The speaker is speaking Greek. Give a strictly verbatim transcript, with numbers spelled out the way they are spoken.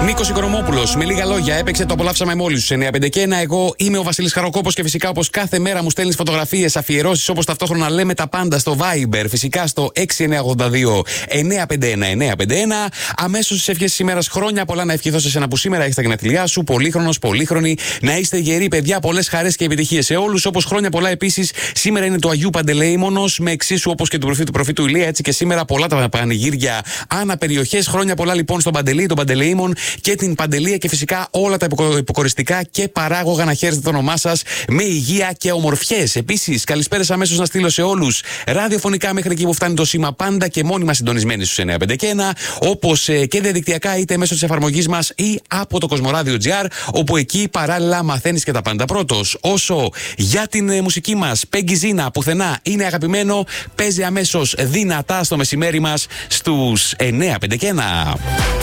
Νίκος Οικονομόπουλος, με λίγα λόγια, έπαιξε, το απολαύσαμε μόλις στους εννιά πέντε και ένα. Εγώ είμαι ο Βασίλης Χαροκόπος και φυσικά όπως κάθε μέρα μου στέλνεις φωτογραφίες, αφιερώσεις, όπως ταυτόχρονα λέμε τα πάντα στο Viber. Φυσικά στο έξι εννιά ογδόντα δύο εννιά πέντε ένα εννιά πέντε ένα. Αμέσως στις ευχές ημέρας, χρόνια πολλά να ευχηθώ σε εσένα που σήμερα έχεις τα γενέθλιά σου. Πολύχρονος, πολύχρονη, να είστε γεροί, παιδιά. Πολλές χαρές και επιτυχίες σε όλους. Όπως χρόνια πολλά επίσης, σήμερα είναι του Αγίου Παντελεήμονος, με εξίσου όπως και του προφήτου, προφήτου Ηλία. Έτσι και σήμερα πολλά τα πανηγύρια ανά περιοχές. Χρόνια πολλά λοιπόν στον Παντελή, τον Παντελεήμον και την Παντελία και φυσικά όλα τα υποκοριστικά και παράγωγα να χαίρεστε το όνομά σας με υγεία και ομορφιές. Επίσης, καλησπέρες αμέσως να στείλω σε όλους ραδιοφωνικά μέχρι εκεί που φτάνει το σήμα, πάντα και μόνιμα συντονισμένοι στους εννιά πέντε και ένα, όπως ε, και διαδικτυακά είτε μέσω της εφαρμογής μας ή από το Κοσμοράδιο τζι αρ, όπου εκεί παράλληλα μαθαίνεις και τα πάντα. Πρώτος, όσο για την ε, μουσική μας, Peggy Zina, πουθενά είναι αγαπημένο, παίζει αμέσως δυνατά στο μεσημέρι μας στους εννιά πέντε και ένα.